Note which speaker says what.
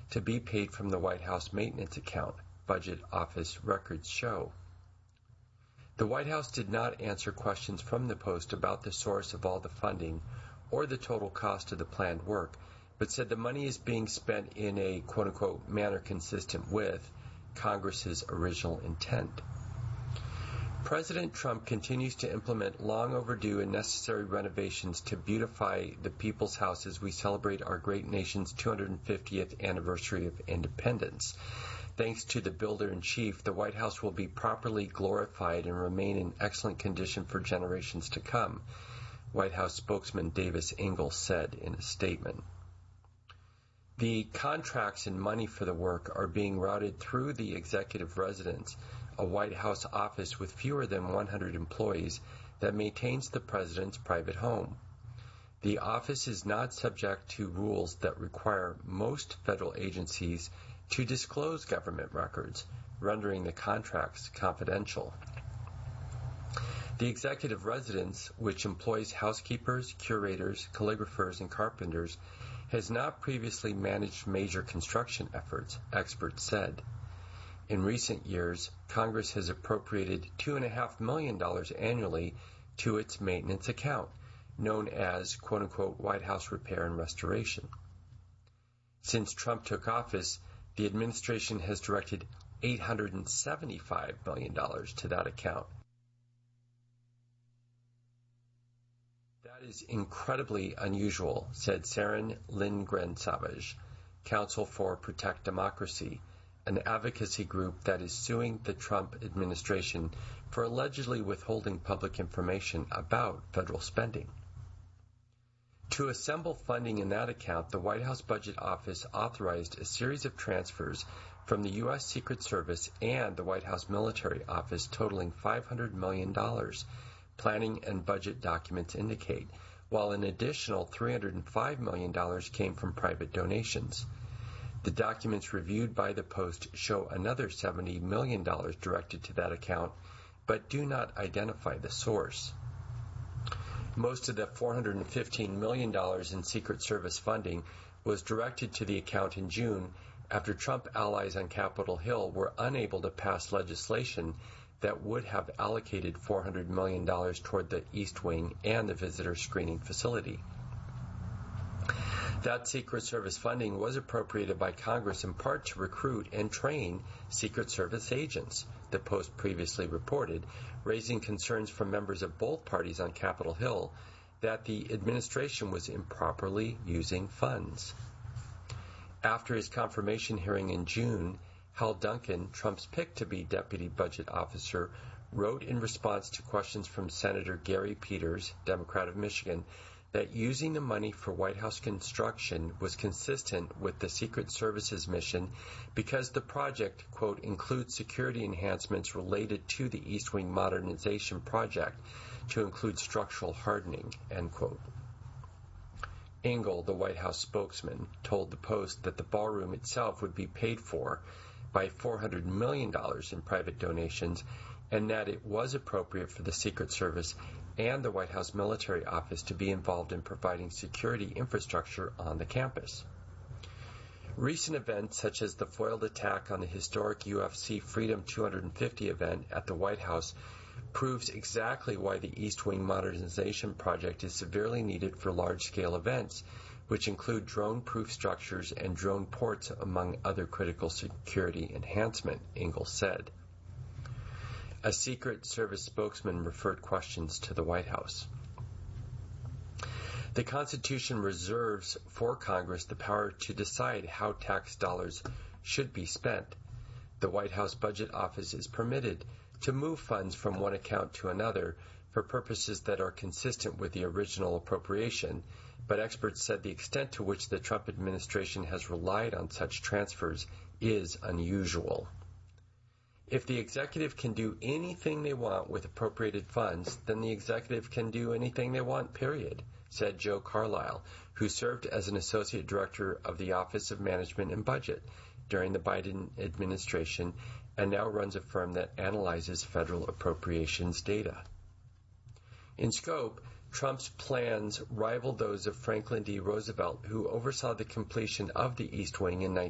Speaker 1: to be paid from the White House maintenance account, Budget Office records show. The White House did not answer questions from the Post about the source of all the funding or the total cost of the planned work, but said the money is being spent in a quote-unquote manner consistent with Congress's original intent. President Trump continues to implement long overdue and necessary renovations to beautify the People's House as we celebrate our great nation's 250th anniversary of independence. Thanks to the builder-in-chief, the White House will be properly glorified and remain in excellent condition for generations to come, White House spokesman Davis Ingalls said in a statement. The contracts and money for the work are being routed through the executive residence, a White House office with fewer than 100 employees that maintains the president's private home. The office is not subject to rules that require most federal agencies to disclose government records, rendering the contracts confidential. The executive residence, which employs housekeepers, curators, calligraphers, and carpenters, has not previously managed major construction efforts, experts said. In recent years, Congress has appropriated $2.5 million annually to its maintenance account, known as, quote-unquote, White House Repair and Restoration. Since Trump took office, the administration has directed $875 million to that account. That is incredibly unusual, said Saren Lindgren-Savage, Council for Protect Democracy, an advocacy group that is suing the Trump administration for allegedly withholding public information about federal spending. To assemble funding in that account, the White House Budget Office authorized a series of transfers from the U.S. Secret Service and the White House Military Office totaling $500 million, planning and budget documents indicate, while an additional $305 million came from private donations. The documents reviewed by the Post show another $70 million directed to that account, but do not identify the source. Most of the $415 million in Secret Service funding was directed to the account in June after Trump allies on Capitol Hill were unable to pass legislation that would have allocated $400 million toward the East Wing and the visitor screening facility. That Secret Service funding was appropriated by Congress in part to recruit and train Secret Service agents, the Post previously reported, raising concerns from members of both parties on Capitol Hill that the administration was improperly using funds. After his confirmation hearing in June, Hal Duncan, Trump's pick to be deputy budget officer, wrote in response to questions from Senator Gary Peters, Democrat of Michigan, that using the money for White House construction was consistent with the Secret Service's mission because the project, quote, includes security enhancements related to the East Wing modernization project to include structural hardening, end quote. Ingle, the White House spokesman, told the Post that the ballroom itself would be paid for by $400 million in private donations and that it was appropriate for the Secret Service and the White House Military Office to be involved in providing security infrastructure on the campus. Recent events such as the foiled attack on the historic UFC Freedom 250 event at the White House proves exactly why the East Wing modernization project is severely needed for large-scale events, which include drone-proof structures and drone ports, among other critical security enhancement, Ingalls said. A Secret Service spokesman referred questions to the White House. The Constitution reserves for Congress the power to decide how tax dollars should be spent. The White House Budget Office is permitted to move funds from one account to another for purposes that are consistent with the original appropriation, but experts said the extent to which the Trump administration has relied on such transfers is unusual. If the executive can do anything they want with appropriated funds, then the executive can do anything they want, period, said Joe Carlisle, who served as an associate director of the Office of Management and Budget during the Biden administration and now runs a firm that analyzes federal appropriations data. In scope, Trump's plans rival those of Franklin D. Roosevelt, who oversaw the completion of the East Wing in